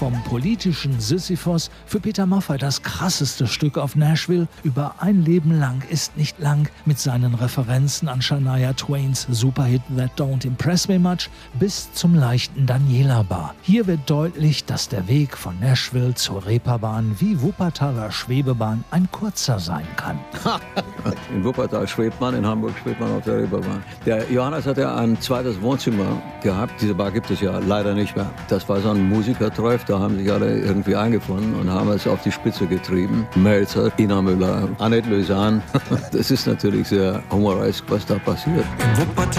Vom politischen Sisyphos für Peter Maffay das krasseste Stück auf Nashville, über ein Leben lang ist nicht lang, mit seinen Referenzen an Shania Twains Superhit That Don't Impress Me Much, bis zum leichten Daniela Bar. Hier wird deutlich, dass der Weg von Nashville zur Reeperbahn wie Wuppertaler Schwebebahn ein kurzer sein kann. In Wuppertal schwebt man, in Hamburg schwebt man auf der Reeperbahn. Der Johannes hat ja ein zweites Wohnzimmer gehabt. Diese Bar gibt es ja leider nicht mehr. Das war so ein Musikertreff, da haben sich alle irgendwie eingefunden und haben es auf die Spitze getrieben. Melzer, Ina Müller, Annette Lösan. Das ist natürlich sehr humoresk, was da passiert.